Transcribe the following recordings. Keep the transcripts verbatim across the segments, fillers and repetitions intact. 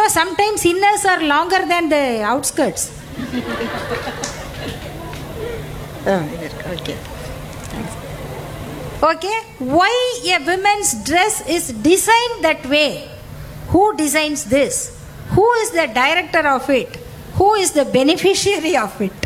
sometimes inners are longer than the outskirts. Oh, okay. Okay, why a woman's dress is designed that way? Who designs this? Who is the director of it? Who is the beneficiary of it?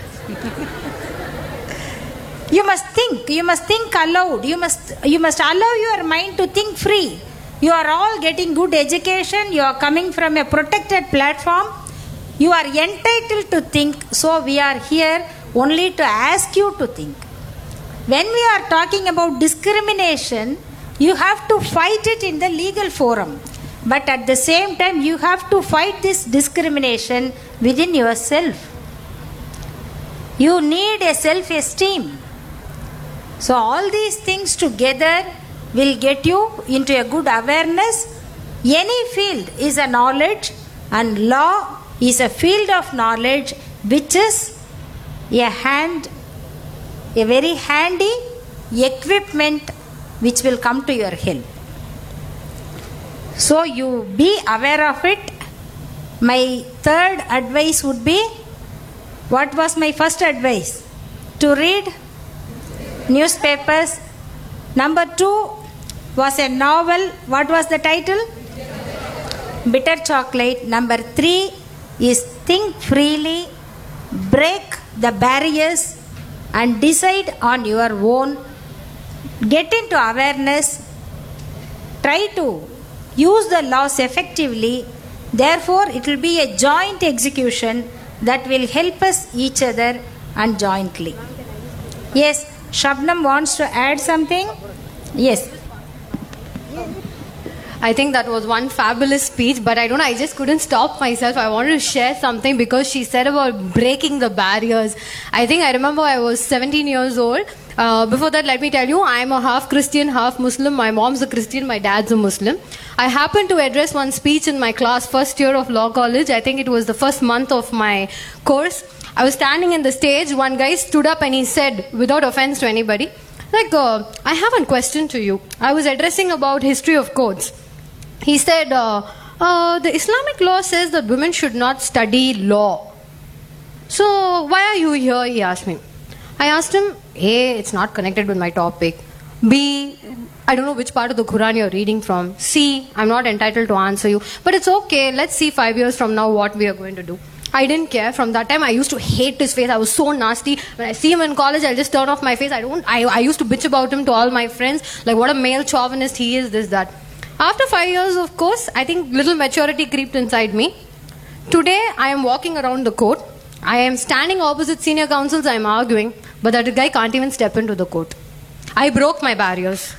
You must think. You must think aloud. You must, you must allow your mind to think free. You are all getting good education. You are coming from a protected platform. You are entitled to think. So we are here only to ask you to think. When we are talking about discrimination, you have to fight it in the legal forum. But at the same time, you have to fight this discrimination within yourself. You need a self-esteem. So all these things together will get you into a good awareness. Any field is a knowledge, and law is a field of knowledge which is a hand, a very handy equipment which will come to your help. So you be aware of it. My third advice would be, what was my first advice? To read newspapers. Number two was a novel. What was the title? Bitter Chocolate. Number three is think freely, break the barriers and decide on your own. Get into awareness. Try to use the laws effectively. Therefore, it will be a joint execution that will help us each other and jointly. Yes, Shabnam wants to add something. Yes. I think that was one fabulous speech, but I don't know, I just couldn't stop myself. I wanted to share something because she said about breaking the barriers. I think I remember I was seventeen years old. Uh, before that, let me tell you, I'm a half Christian, half Muslim. My mom's a Christian, my dad's a Muslim. I happened to address one speech in my class, first year of law college. I think it was the first month of my course. I was standing in the stage. One guy stood up and he said, without offense to anybody, like, uh, I have a question to you. I was addressing about history of codes. He said, uh, uh, the Islamic law says that women should not study law. So, why are you here? He asked me. I asked him, A, it's not connected with my topic. B, I don't know which part of the Quran you're reading from. C, I'm not entitled to answer you. But it's okay. Let's see five years from now what we are going to do. I didn't care. From that time, I used to hate his face. I was so nasty. When I see him in college, I'll just turn off my face. I don't. I, I used to bitch about him to all my friends. Like, what a male chauvinist he is, this, that. After five years, of course, I think little maturity creeped inside me. Today, I am walking around the court. I am standing opposite senior counsels. I am arguing. But that guy can't even step into the court. I broke my barriers.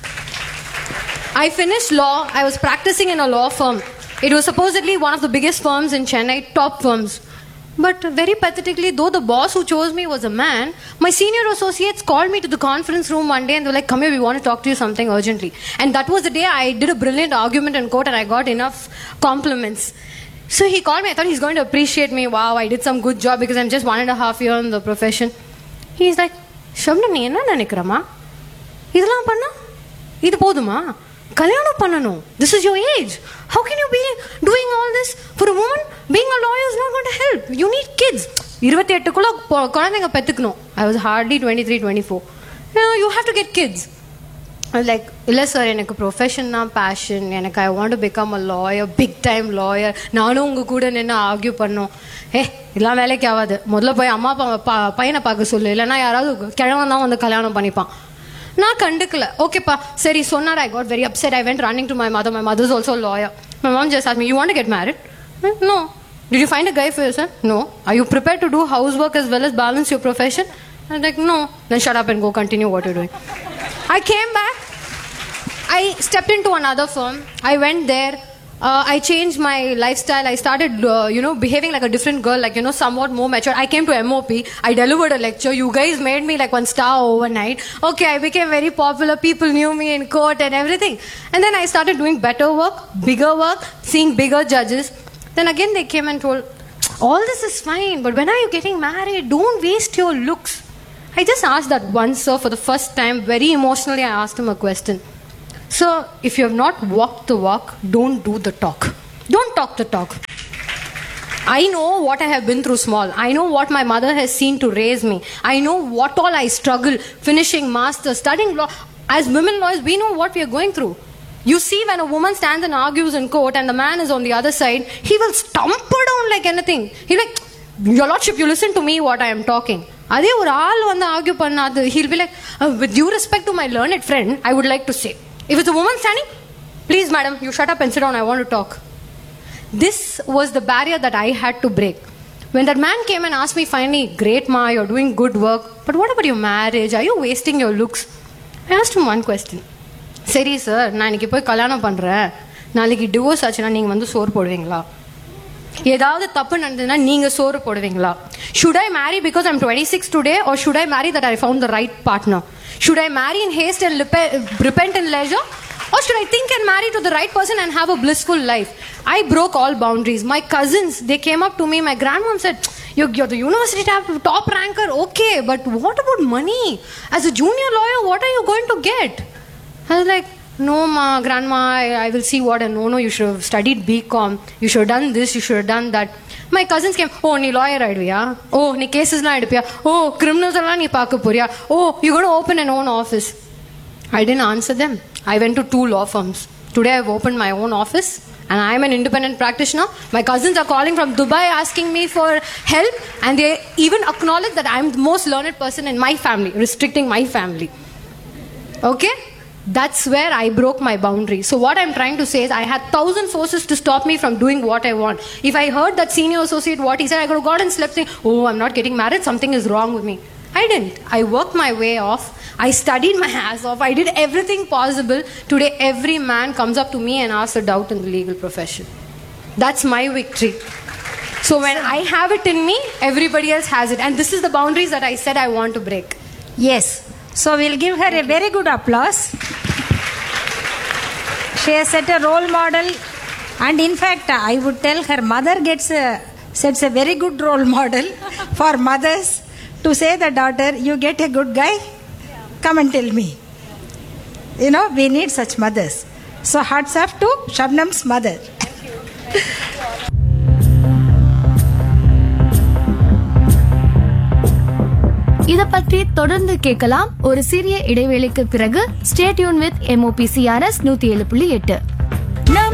I finished law. I was practicing in a law firm. It was supposedly one of the biggest firms in Chennai, top firms. But very pathetically, though the boss who chose me was a man, my senior associates called me to the conference room one day and they were like, come here, we want to talk to you something urgently. And that was the day I did a brilliant argument in court and I got enough compliments. So he called me. I thought he's going to appreciate me. Wow, I did some good job because I'm just one and a half year in the profession. He's like, Shabnam, நீ என்ன நினைக்கிறமா? இதெல்லாம் பண்ணா இது போதுமா? கல்யாணம் பண்ணணும். This is your age. How can you be doing all this for a woman? Being a lawyer is not going to help. You need kids. twenty-eight குள்ள குழந்தைங்க பெத்துக்கணும். I was hardly twenty-three, twenty-four. You know, you have to get kids. I was like, இல்ல sir எனக்கு profession தான் fashion. எனக்கு I want to become a lawyer, big time lawyer. நானும் உங்க கூட நின்று ஆர்கியூ பண்ணோம். ஏ இதெல்லாம் வேலைக்கு ஆகாது. முதல்ல போய் அம்மா அப்பா பையனை பார்க்க சொல்லு. இல்லைன்னா யாராவது கிழவன் தான் வந்து கல்யாணம் பண்ணிப்பான். நான் கண்டுக்கல. ஓகேப்பா சரி சொன்னார். I got very upset. I went running to my mother. My mother is also a lawyer. My mom just asked me, you want to get married? No. Did you find a guy for yourself? No. Are you prepared to do housework as well as balance your profession? I was like, no. Then shut up and go continue what you're doing. I came back. I stepped into another firm. I went there. Uh, I changed my lifestyle. I started, uh, you know, behaving like a different girl, like, you know, somewhat more mature. I came to M O P. I delivered a lecture. You guys made me like one star overnight. Okay, I became very popular. People knew me in court and everything. And then I started doing better work, bigger work, seeing bigger judges. Then again they came and told, all this is fine, but when are you getting married? Don't waste your looks. I just asked that once, sir, for the first time. Very emotionally, I asked him a question. So, if you have not walked the walk, don't do the talk. Don't talk the talk. I know what I have been through small. I know what my mother has seen to raise me. I know what all I struggle, finishing masters, studying law. As women lawyers, we know what we are going through. You see, when a woman stands and argues in court and the man is on the other side, he will stomp her down like anything. He'll be like, your lordship, you listen to me what I am talking. Adhe or aal vanda argue pannadu, he'll be like, uh, with due respect to my learned friend, I would like to say, if it's a woman standing, please madam, you shut up and sit down, I want to talk. This was the barrier that I had to break. When that man came and asked me finally, great ma, you're doing good work, but what about your marriage? Are you wasting your looks? I asked him one question. Seri sir, நான் இன்னைக்கு போய் கல்யாணம் பண்றேன், நாளைக்கு divorce ஆச்சுன்னா நீங்க வந்து சோறு போடுவீங்களா? ஏதாவது தப்பு நடந்ததுன்னா நீங்க சோறு போடுவீங்களா? Should I marry because I'm twenty-six today, or should I marry that I found the right partner? Should I marry in haste and repent in leisure, or should I think and marry to the right person and have a blissful life? I broke all boundaries. My cousins, they came up to me. My grandmom said, you're, you're the university top ranker, okay, but what about money? As a junior lawyer, what are you going to get? I was like, no ma, grandma, I, I will see what. And no, no, you should have studied B Com. You should have done this, you should have done that. My cousins came, oh, nee lawyer aiduviya? Oh, nee cases la edupiya? Oh, criminals alla nee paaka poriya? Oh, you're going to open an own office. I didn't answer them. I went to two law firms. Today I've opened my own office and I'm an independent practitioner. My cousins are calling from Dubai asking me for help, and they even acknowledge that I'm the most learned person in my family, restricting my family. Okay? That's where I broke my boundary. So what I'm trying to say is I had thousand forces to stop me from doing what I want. If I heard that senior associate what he said, I could have gone and slept saying, oh, I'm not getting married, something is wrong with me. I didn't. I worked my way off. I studied my ass off. I did everything possible. Today, every man comes up to me and asks a doubt in the legal profession. That's my victory. So when I have it in me, everybody else has it. And this is the boundaries that I said I want to break. Yes. So we'll give her a very good applause. She has set a role model. And in fact, I would tell her mother gets a, sets a very good role model for mothers to say the daughter, you get a good guy, come and tell me. You know, we need such mothers. So hats off to Shabnam's mother. இத பற்றி தொடர்ந்து கேட்கலாம் ஒரு சிறிய இடைவேளைக்கு பிறகு. Stay tune with M O B C R S நூத்தி ஏழு புள்ளி எட்டு.